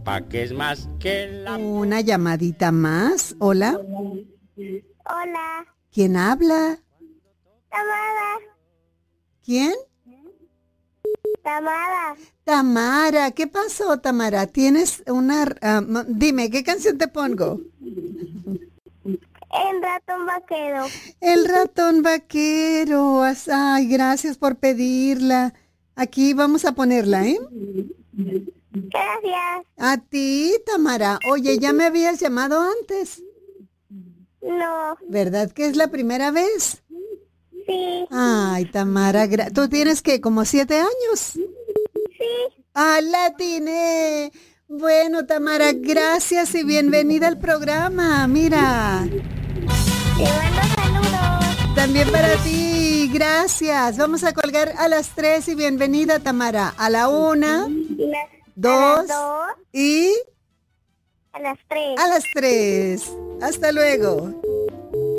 pa' que es más que la... Una llamadita más. Hola. Hola, ¿Quién habla? Tamara, ¿Quién? Tamara, Tamara. ¿Qué pasó, Tamara? ¿Tienes una... dime, ¿qué canción te pongo? el ratón vaquero. El ratón vaquero. Ay, gracias por pedirla. Aquí vamos a ponerla, ¿eh? Gracias. A ti, Tamara. Oye, ya me habías llamado antes. No, ¿Verdad que es la primera vez? sí, Ay, Tamara, ¿tú tienes que como 7 años? sí. ¡Ah, la atiné! Bueno, Tamara, gracias y bienvenida al programa. Mira, Te mando saludos. también para ti, gracias. Vamos a colgar a las 3 y bienvenida, Tamara. A la 1, A 2 las 2, y a las 3. a las 3. Hasta luego.